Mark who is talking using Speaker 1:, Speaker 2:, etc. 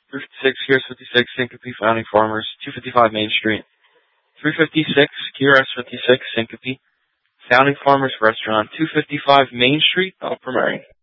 Speaker 1: 356 QRS 56 Syncope Founding Farmers, 255 Main Street. 356 QRS 56 Syncope Founding Farmers Restaurant, 255 Main Street, Upper Murray.